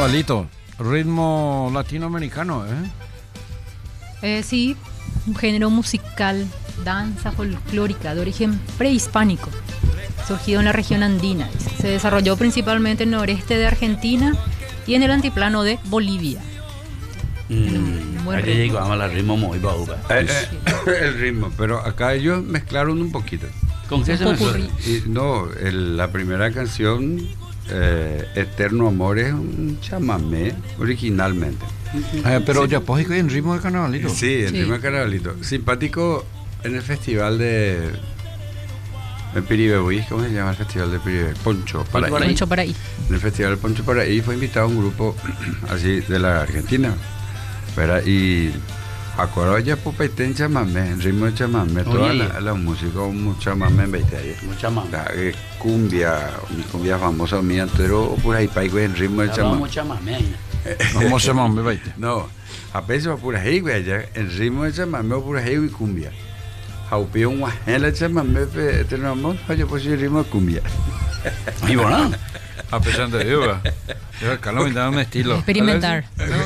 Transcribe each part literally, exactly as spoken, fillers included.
Carnavalito, ritmo latinoamericano, ¿eh? Eh, sí, un género musical, danza folclórica de origen prehispánico, surgido en la región andina. Se desarrolló principalmente en el noreste de Argentina y en el altiplano de Bolivia. Mm, Buen allí ritmo. llegamos al ritmo muy bauba. Eh, eh, el ritmo, pero acá ellos mezclaron un poquito. ¿Con qué se Un me popurrí. Y no, el- la primera canción, eh, Eterno Amor, es un chamamé originalmente. Eh, pero ya pues en ritmo de carnavalito. Sí, el Sí. ritmo de carnavalito. Simpático en el festival de en Piribebuy, ¿cómo se llama el festival de Piribebuy? Poncho Paraí. Paraí. Mucho para ahí. En el festival de Poncho Paraí fue invitado un grupo así de la Argentina, ¿verdad? Y acuerdo ya en chamamé, en ritmo de chamamé, toda Oye. la, la música, un chamamé en veinte años. Mucha más. La eh, cumbia, mi cumbia famosa mía, pero por ahí paigo en ritmo de chamamé. Mucha más. ¿Cómo se llama? Me baite. No, a veces por ahí, güey, ya en ritmo de chamamé o por ahí y cumbia. Jaupi un guajela chamamé, tenemos, oye, pues el ritmo de cumbia. Y bueno, A pesar de Dios, yo Carlos me da un estilo. Experimentar.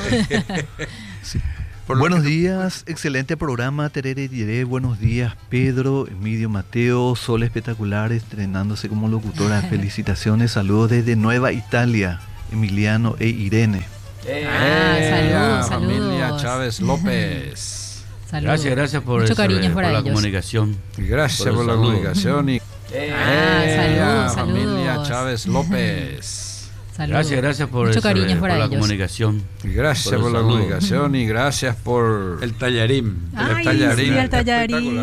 Buenos días, excelente programa, Terere Diré. Buenos días, Pedro, Emilio, Mateo, Sol Espectacular, estrenándose como locutora. Felicitaciones, saludos desde Nueva Italia, Emiliano e Irene. Ah, Eh, saludos, familia saludos. Chávez López. Saludos. gracias, gracias por, Mucho eso, cariño eh, para por la ellos. comunicación. Gracias Por por, el la saludo. comunicación y Ah, Eh, saludos, familia saludos. Chávez López. Saludos. Gracias, gracias por, Mucho eso, cariño eh, para por la ellos. comunicación. Gracias Por por, el la saludo. comunicación y gracias por El tallarín. Ay, tallarín. sí, el tallarín. Espectacular.